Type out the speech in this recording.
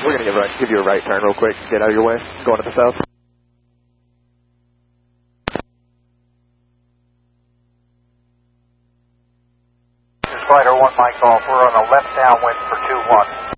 We're going to give you a right turn real quick. Get out of your way. Going to the south. Spider 1 Mike Golf. We're on a left downwind for 2-1.